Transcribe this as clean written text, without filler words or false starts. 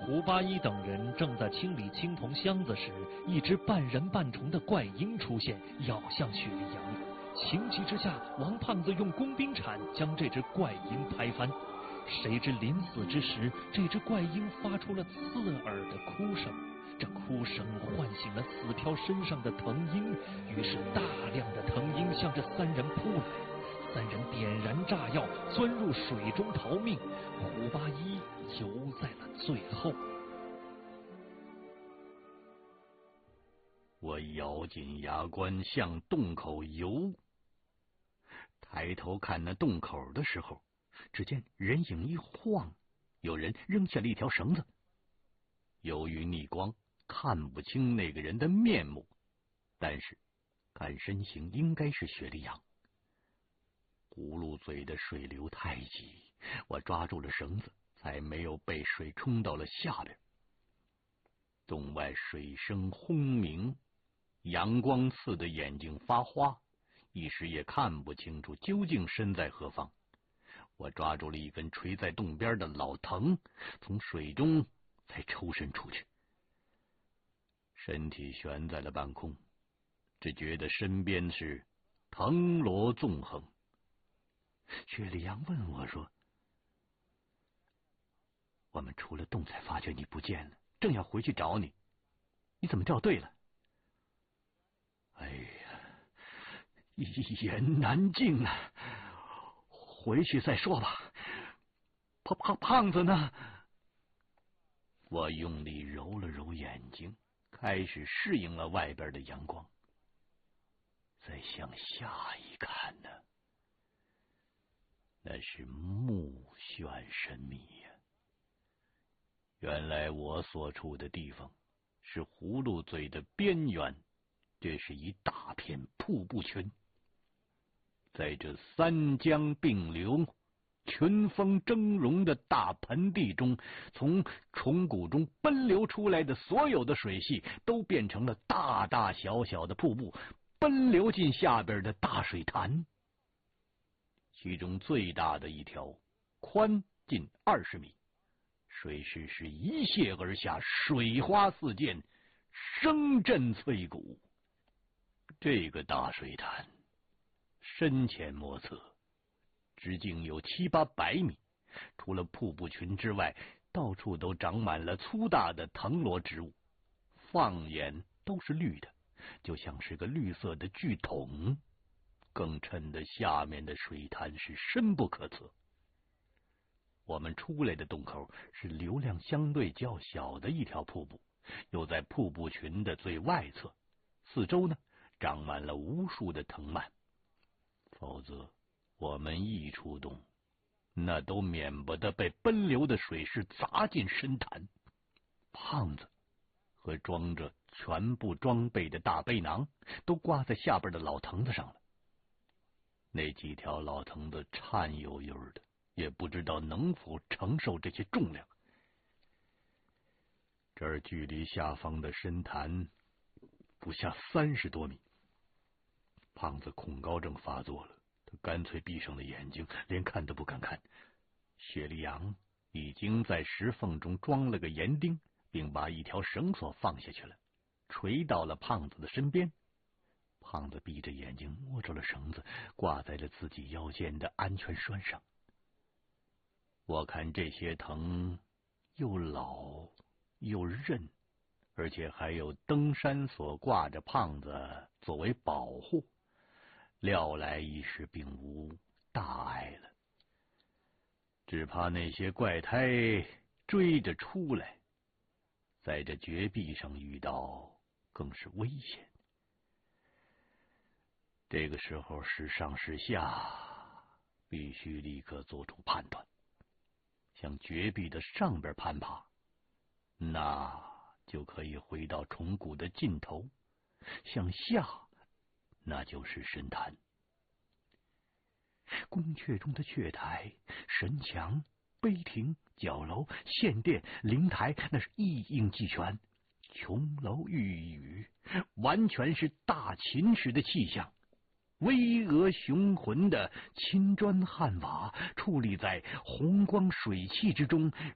胡八一等人正在清理青铜箱子时，一只半人半虫的怪鹰出现，咬向雪莉杨。情急之下，王胖子用工兵铲将这只怪鹰拍翻。谁知临死之时，这只怪鹰发出了刺耳的哭声，这哭声唤醒了死飘身上的藤鹰，于是大量的藤鹰向这三人扑来。三人点燃炸药，钻入水中逃命，胡八一游在了最后。 我咬紧牙关向洞口游，抬头看那洞口的时候，只见人影一晃，有人扔下了一条绳子。由于逆光看不清那个人的面目，但是看身形应该是雪莉杨。葫芦嘴的水流太急，我抓住了绳子，才没有被水冲到了下边。洞外水声轰鸣，阳光刺得眼睛发花，一时也看不清楚究竟身在何方。我抓住了一根垂在洞边的老藤，从水中才抽身出去，身体悬在了半空，只觉得身边是藤萝纵横。雪莉杨问我说：“我们出了洞才发觉你不见了，正要回去找你，你怎么掉队了？”哎呀，一言难尽啊，回去再说吧。胖子呢？我用力揉了揉眼睛，开始适应了外边的阳光。再向下一看呢，那是目眩神迷呀。原来我所处的地方是葫芦嘴的边缘，这是一大片瀑布群。在这三江并流、群峰峥嵘的大盆地中，从虫谷中奔流出来的所有的水系都变成了大大小小的瀑布，奔流进下边的大水潭。其中最大的一条宽近20米，水势是一泻而下，水花四溅，声震摧骨。这个大水潭深浅莫测，直径有700-800米，除了瀑布群之外，到处都长满了粗大的藤萝植物，放眼都是绿的，就像是个绿色的巨桶，更衬得下面的水潭是深不可测。我们出来的洞口是流量相对较小的一条瀑布，又在瀑布群的最外侧，四周呢长满了无数的藤蔓，否则我们一出洞，那都免不得被奔流的水势砸进深潭。胖子和装着全部装备的大背囊都挂在下边的老藤子上了。那几条老藤子颤悠悠的，也不知道能否承受这些重量。这儿距离下方的深潭不下30多米。胖子恐高症发作了，他干脆闭上了眼睛，连看都不敢看。雪莉杨已经在石缝中装了个盐钉，并把一条绳索放下去了，垂到了胖子的身边。胖子闭着眼睛摸着了绳子，挂在了自己腰间的安全栓上。我看这些藤又老又韧，而且还有登山索挂着胖子作为保护，料来一时并无大碍了。只怕那些怪胎追着出来，在这绝壁上遇到更是危险。这个时候是上是下，必须立刻做出判断。向绝壁的上边攀爬，那就可以回到虫谷的尽头；向下，那就是深潭。宫阙中的阙台、神墙、碑亭、角楼、献殿、灵台，那是一应俱全，琼楼玉宇，完全是大秦时的气象。巍峨雄浑的青砖汉瓦矗立在红光水汽之中，